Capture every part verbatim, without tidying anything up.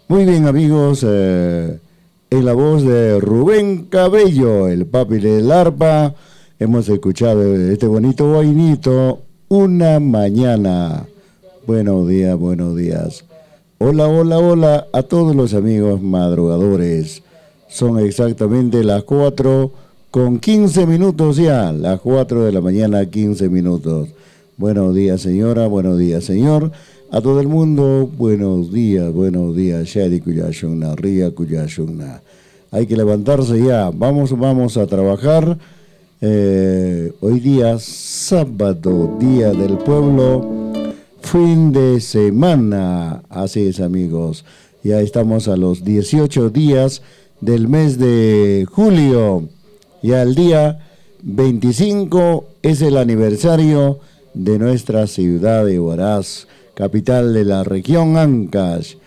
Muy bien, amigos, eh, en la voz de Rubén Cabello, el papi del arpa, hemos escuchado este bonito boinito, Una Mañana. Buenos días, buenos días. Hola, hola, hola a todos los amigos madrugadores. Son exactamente las cuatro con quince minutos ya, las cuatro de la mañana, quince minutos. Buenos días, señora, buenos días, señor. A todo el mundo, buenos días, buenos días. Shari Kuyashuna, Ria Kuyashuna. Hay que levantarse ya. Vamos, vamos a trabajar. Eh, hoy día, sábado, Día del Pueblo, fin de semana. Así es, amigos. Ya estamos a los dieciocho días del mes de julio. Ya el día veinticinco es el aniversario de nuestra ciudad de Huaraz, capital de la región Ancash.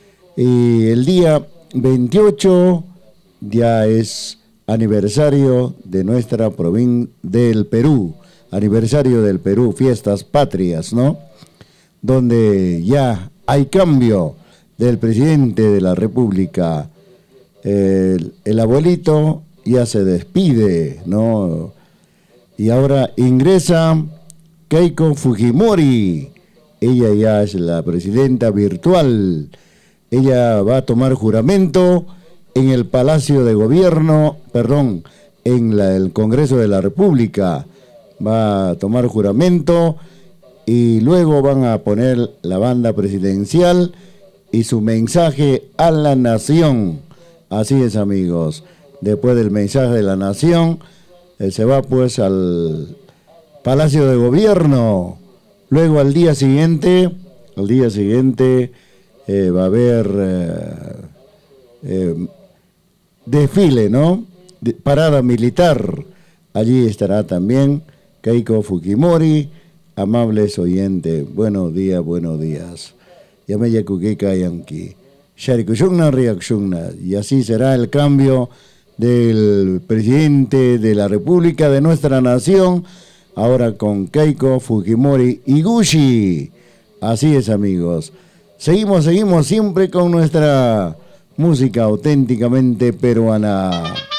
Y el día veintiocho ya es aniversario de nuestra provincia del Perú, aniversario del Perú, fiestas patrias, ¿no? Donde ya hay cambio del presidente de la República. El, el abuelito ya se despide, ¿no? Y ahora ingresa Keiko Fujimori. Ella ya es la presidenta virtual. Ella va a tomar juramento en el Palacio de Gobierno, perdón, en la, el Congreso de la República. Va a tomar juramento y luego van a poner la banda presidencial y su mensaje a la nación. Así es, amigos. Después del mensaje de la nación, eh, se va pues al Palacio de Gobierno. Luego al día siguiente, al día siguiente eh, va a haber eh, eh, desfile, ¿no? De, parada militar. Allí estará también Keiko Fujimori. Amables oyentes, buenos días, buenos días. Yameya Kukika Yanki. Sharikushungna Reacshungna. Y así será el cambio del presidente de la República de nuestra nación. Ahora con Keiko Fujimori Iguchi. Así es, amigos. Seguimos, seguimos siempre con nuestra música auténticamente peruana.